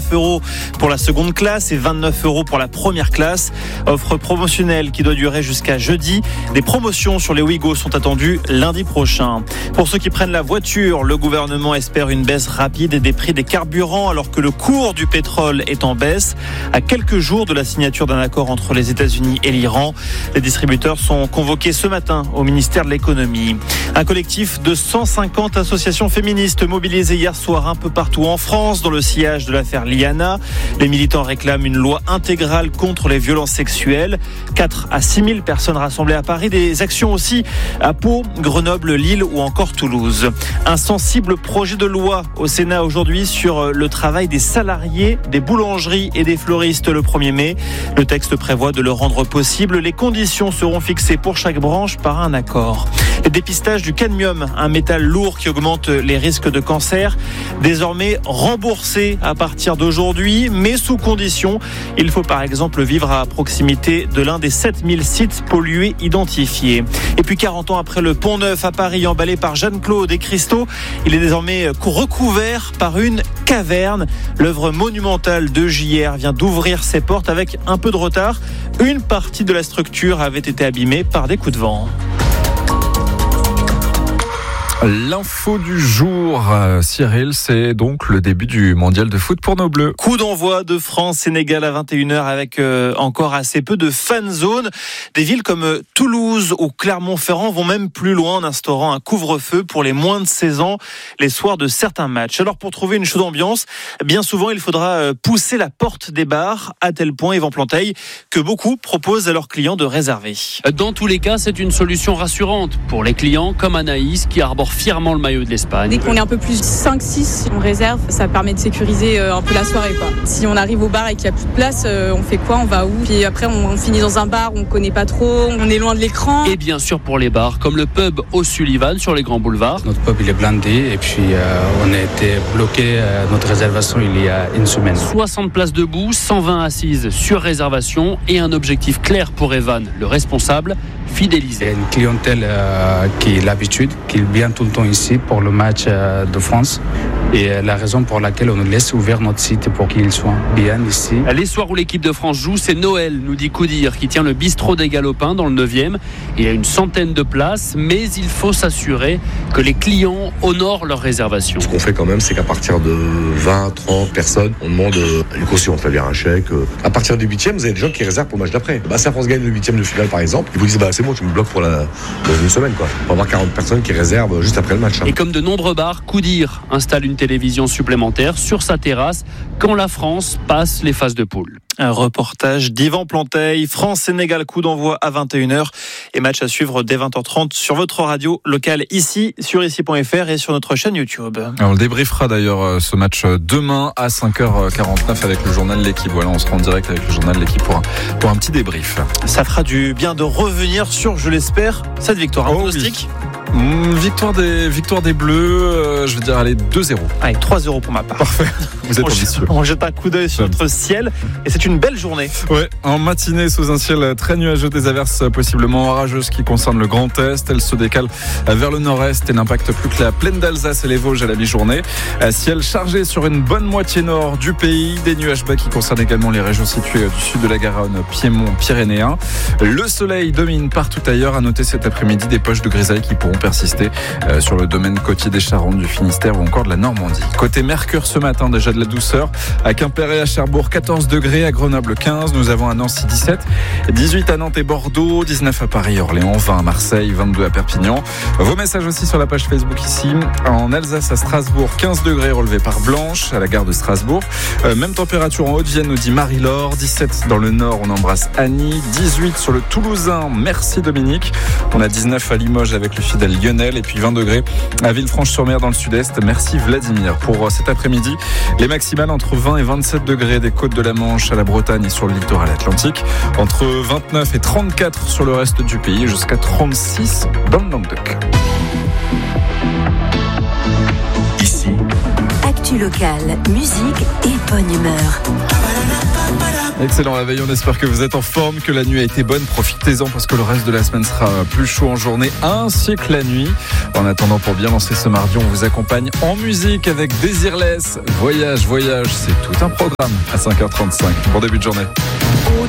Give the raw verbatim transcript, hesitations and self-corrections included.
dix-neuf euros pour la seconde classe et vingt-neuf euros pour la première classe. Offre promotionnelle qui doit durer jusqu'à jeudi. Des promotions sur les Ouigo sont attendues lundi prochain. Pour ceux qui prennent la voiture, le gouvernement espère une baisse rapide des prix des carburants alors que le cours du pétrole est en baisse. À quelques jours de la signature d'un accord entre les États-Unis et l'Iran, les distributeurs sont convoqués ce matin au ministère de l'économie. Un collectif de cent cinquante associations féministes mobilisées hier soir un peu partout en France dans le sillage de l'affaire Liana. Les militants réclament une loi intégrale contre les violences sexuelles. quatre à six mille personnes rassemblées à Paris. Des actions aussi à Pau, Grenoble, Lille ou encore Toulouse. Un sensible projet de loi au Sénat aujourd'hui sur le travail des salariés des boulangeries et des fleuristes le premier mai. Le texte prévoit de le rendre possible. Les conditions seront fixées pour chaque branche par un accord. Le dépistage du cadmium, un métal lourd qui augmente les risques de cancer, désormais remboursé à partir d'aujourd'hui, mais sous condition. Il faut par exemple vivre à proximité de l'un des sept mille sites pollués identifiés. Et puis quarante ans après le Pont Neuf à Paris, emballé par Jeanne-Claude et Christo, il est désormais recouvert par une caverne. L'œuvre monumentale de J R vient d'ouvrir ses portes avec un peu de retard. Une partie de la structure avait été abîmée par des coups de vent. L'info du jour, Cyril, c'est donc le début du mondial de foot pour nos Bleus. Coup d'envoi de France-Sénégal à vingt et une heures avec euh, encore assez peu de fan zone. Des villes comme Toulouse ou Clermont-Ferrand vont même plus loin en instaurant un couvre-feu pour les moins de seize ans les soirs de certains matchs. Alors pour trouver une chaude ambiance, bien souvent il faudra pousser la porte des bars, à tel point, Yvan Planteil, que beaucoup proposent à leurs clients de réserver. Dans tous les cas, c'est une solution rassurante pour les clients comme Anaïs qui arbore fièrement le maillot de l'Espagne. Dès qu'on est un peu plus cinq six, on réserve, ça permet de sécuriser un peu la soirée, quoi. Si on arrive au bar et qu'il n'y a plus de place, on fait quoi? On va où? Puis après on finit dans un bar, on ne connaît pas trop, on est loin de l'écran. Et bien sûr pour les bars, comme le pub O'Sullivan sur les grands boulevards. Notre pub il est blindé et puis euh, on a été bloqué euh, notre réservation il y a une semaine. soixante places debout, cent vingt assises sur réservation et un objectif clair pour Evan, le responsable, fidéliser. Il y a une clientèle euh, qui est l'habitude, qui vient tout le temps ici pour le match euh, de France. Et euh, la raison pour laquelle on nous laisse ouvrir notre site pour qu'ils soient bien ici. Les soirs où l'équipe de France joue, c'est Noël, nous dit Coudir, qui tient le bistrot des Galopins dans le neuvième. Il y a une centaine de places, mais il faut s'assurer que les clients honorent leur réservation. Ce qu'on fait quand même, c'est qu'à partir de vingt, trente personnes, on demande une caution, on fait bien un chèque. À partir du huitième, vous avez des gens qui réservent pour le match d'après. Bah, si la France gagne le huitième de finale, par exemple, ils vous disent bah, c'est bon, tu me bloques pour la... dans une semaine. Quoi. On va avoir quarante personnes qui réservent juste après le match. Hein. Et comme de nombreux bars, Coudir installe une télévision supplémentaire sur sa terrasse quand la France passe les phases de poule. Un reportage d'Yvan Planteil, France-Sénégal, coup d'envoi à vingt et une heures et match à suivre dès vingt heures trente sur votre radio locale ici, sur ici point f r et sur notre chaîne YouTube. On le débriefera d'ailleurs ce match demain à cinq heures quarante-neuf avec le journal L'Équipe. Voilà, on sera en direct avec le journal L'Équipe pour un, pour un petit débrief. Ça fera du bien de revenir sur, je l'espère, cette victoire. Un oh, pronostic oui. Mmh, victoire des, victoire des Bleus, euh, je veux dire, allez, deux zéro. Allez, trois zéro pour ma part. Parfait, vous êtes ambitieux. On jette un coup d'œil sur notre ciel et c'est une belle journée. Ouais, en matinée sous un ciel très nuageux, des averses possiblement orageuses qui concernent le Grand Est. Elles se décalent vers le Nord-Est et n'impactent plus que la plaine d'Alsace et les Vosges à la mi-journée. Ciel chargé sur une bonne moitié nord du pays. Des nuages bas qui concernent également les régions situées du sud de la Garonne, Piémont, Pyrénéen. Le soleil domine partout ailleurs. À noter cet après-midi des poches de grisaille qui pourront persister euh, sur le domaine côtier des Charentes, du Finistère ou encore de la Normandie. Côté Mercure ce matin, déjà de la douceur. À Quimper et à Cherbourg, quatorze degrés. À Grenoble, quinze. Nous avons à Nancy, dix-sept. dix-huit à Nantes et Bordeaux. dix-neuf à Paris, Orléans. vingt à Marseille. vingt-deux à Perpignan. Vos messages aussi sur la page Facebook ici. En Alsace, à Strasbourg, quinze degrés relevés par Blanche, à la gare de Strasbourg. Euh, même température en Haute-Vienne, nous dit Marie-Laure. dix-sept dans le Nord, on embrasse Annie. dix-huit sur le Toulousain. Merci Dominique. On a dix-neuf à Limoges avec le fidèle Lionel. Et puis vingt degrés à Villefranche-sur-Mer dans le sud-est. Merci Vladimir. Pour cet après-midi, les maximales entre vingt et vingt-sept degrés des côtes de la Manche à la Bretagne et sur le littoral atlantique. Entre vingt-neuf et trente-quatre sur le reste du pays, jusqu'à trente-six dans le Languedoc. Ici, actu locale, musique et bonne humeur. Excellent réveil, on espère que vous êtes en forme, que la nuit a été bonne. Profitez-en parce que le reste de la semaine sera plus chaud en journée ainsi que la nuit. En attendant, pour bien lancer ce mardi, on vous accompagne en musique avec Désirless. Voyage, voyage, c'est tout un programme à cinq heures trente-cinq. Bon début de journée.